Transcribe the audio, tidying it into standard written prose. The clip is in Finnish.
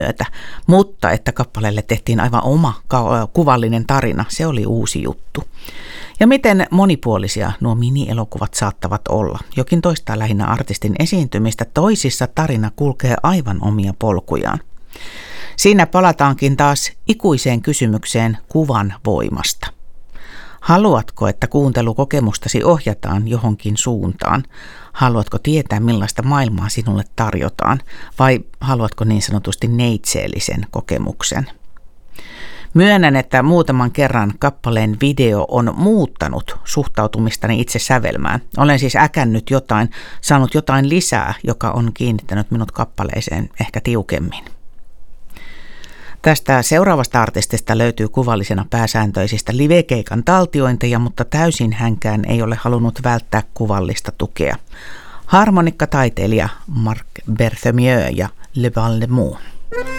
Mutta että kappaleelle tehtiin aivan oma kuvallinen tarina, se oli uusi juttu. Ja miten monipuolisia nuo mini-elokuvat saattavat olla. Jokin toistaa lähinnä artistin esiintymistä, toisissa tarina kulkee aivan omia polkujaan. Siinä palataankin taas ikuiseen kysymykseen kuvan voimasta. Haluatko, että kuuntelukokemustasi ohjataan johonkin suuntaan? Haluatko tietää, millaista maailmaa sinulle tarjotaan? Vai haluatko niin sanotusti neitseellisen kokemuksen? Myönnän, että muutaman kerran kappaleen video on muuttanut suhtautumistani itse sävelmään. Olen siis äkännyt jotain, saanut jotain lisää, joka on kiinnittänyt minut kappaleeseen ehkä tiukemmin. Tästä seuraavasta artistista löytyy kuvallisena pääsääntöisistä livekeikan taltiointeja, mutta täysin hänkään ei ole halunnut välttää kuvallista tukea. Harmonikkataiteilija Marc Berthemieux ja Le Val de Meaux.